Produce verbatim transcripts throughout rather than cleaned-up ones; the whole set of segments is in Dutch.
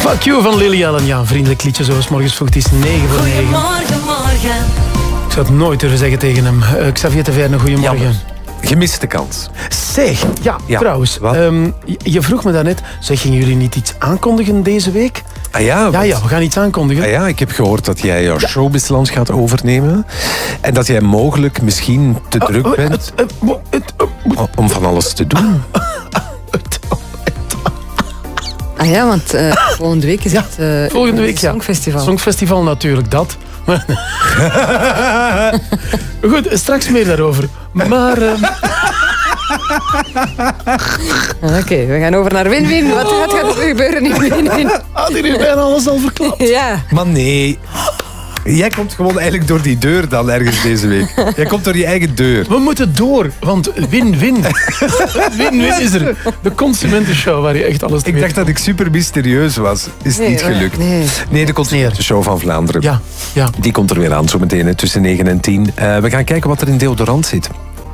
Fuck you van Lily Allen. Ja, een vriendelijk liedje zoals morgens vroeg. Het is negen voor negen. Goedemorgen, morgen. Ik zou het nooit durven zeggen tegen hem. Uh, Xavier Taverne, goedemorgen. Jammer. Gemiste kans. Zeg, ja, ja. trouwens. Um, je, je vroeg me daarnet, zeg, gingen jullie niet iets aankondigen deze week? Ah ja, ja, ja, we gaan iets aankondigen. Ah ja, ik heb gehoord dat jij jouw ja. showbizland gaat overnemen. En dat jij mogelijk misschien te uh, druk uh, bent uh, uh, uh, uh, uh, om van alles te doen. Ah ja, want uh, volgende week is ja, het uh, volgende week, het Songfestival. Ja. Songfestival natuurlijk, dat. Goed, straks meer daarover. Maar... Uh... Oké, okay, we gaan over naar Win-Win. Wat, wat gaat er gebeuren in Win-Win? Had hij nu bijna alles al verklapt? Ja. Maar nee... Jij komt gewoon eigenlijk door die deur dan ergens deze week. Jij komt door je eigen deur. We moeten door, want win-win. Win-win is er. De consumentenshow waar je echt alles te Ik dacht dat ik super mysterieus was. Is nee, niet gelukt. Nee, nee de consumentenshow van Vlaanderen. Ja, ja. Die komt er weer aan, zo meteen tussen negen en tien. Uh, we gaan kijken wat er in deodorant zit.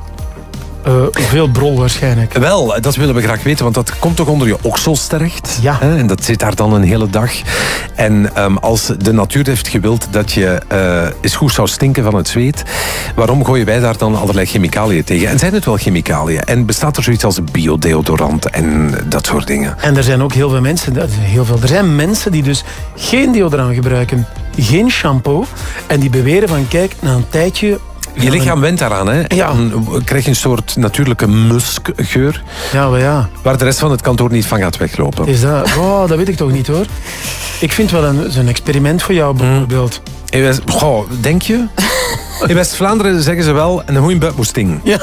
Uh, veel brol waarschijnlijk. Wel, dat willen we graag weten, want dat komt toch onder je oksels terecht. Ja. Hè? En dat zit daar dan een hele dag. En um, als de natuur heeft gewild dat je uh, eens goed zou stinken van het zweet, waarom gooien wij daar dan allerlei chemicaliën tegen? En zijn het wel chemicaliën? En bestaat er zoiets als biodeodorant en dat soort dingen? En er zijn ook heel veel mensen, heel veel, er zijn mensen die dus geen deodorant gebruiken, geen shampoo, en die beweren van kijk, na een tijdje... Je lichaam went daaraan, hè? Ja. Dan krijg je een soort natuurlijke muskgeur. Ja, maar ja. Waar de rest van het kantoor niet van gaat weglopen. Is dat? Oh, dat weet ik toch niet, hoor. Ik vind wel een, een experiment voor jou, bijvoorbeeld. In West, goh, denk je? In West-Vlaanderen zeggen ze wel, een goeie butt moest sting. Ja.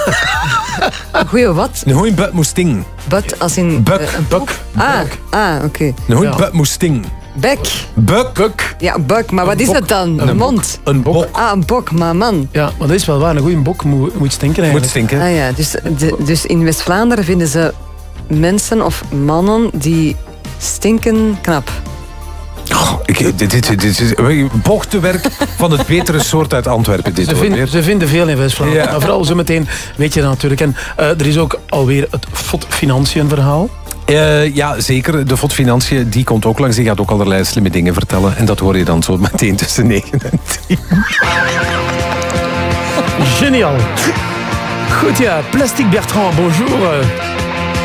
Een goeie wat? Een goeie butt moest sting. Butt als in... Buk. Uh, een Buk. Ah, ah oké. Okay. Een goeie Ja. butt moest sting. Bek. Buk. Buk. Ja, buk. Maar wat Een is bok. dat dan? Een Een mond? Een bok. Ah, een bok. Maar man. Ja, maar dat is wel waar. Een goede bok moet, moet stinken eigenlijk. Moet stinken. Ah ja, dus, de, dus in West-Vlaanderen vinden ze mensen of mannen die stinken knap. Oh, ik, dit, dit, dit is bochtenwerk van het betere soort uit Antwerpen. Dit Ze vinden, ze vinden veel in West-Vlaanderen. Ja. Maar vooral zo meteen weet je dat natuurlijk. En uh, er is ook alweer het F O D Financiën verhaal. Uh, ja, zeker. De F O D Financiën die komt ook langs. Die gaat ook allerlei slimme dingen vertellen. En dat hoor je dan zo meteen tussen negen en tien. Geniaal. Goed ja, Plastic Bertrand, bonjour.